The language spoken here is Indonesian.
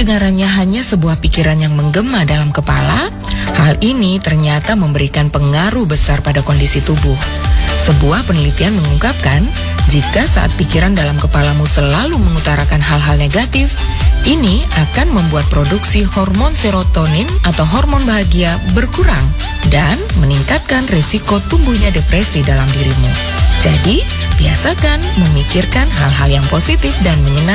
kedengarannya hanya sebuah pikiran yang menggema dalam kepala, hal ini ternyata memberikan pengaruh besar pada kondisi tubuh. Sebuah penelitian mengungkapkan, jika saat pikiran dalam kepalamu selalu mengutarakan hal-hal negatif, ini akan membuat produksi hormon serotonin atau hormon bahagia berkurang dan meningkatkan risiko tumbuhnya depresi dalam dirimu. Jadi, biasakan memikirkan hal-hal yang positif dan menyenangkan